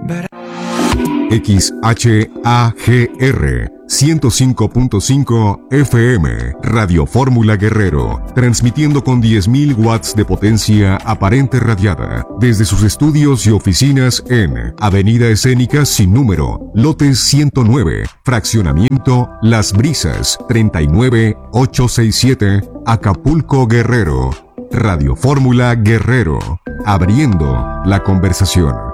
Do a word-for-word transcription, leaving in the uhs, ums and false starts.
X H A G R ciento cinco punto cinco F M, Radio Fórmula Guerrero, transmitiendo con diez mil watts de potencia aparente radiada, desde sus estudios y oficinas en Avenida Escénica sin número, lote ciento nueve, fraccionamiento Las Brisas, treinta y nueve mil ochocientos sesenta y siete, Acapulco, Guerrero. Radio Fórmula Guerrero, abriendo la conversación.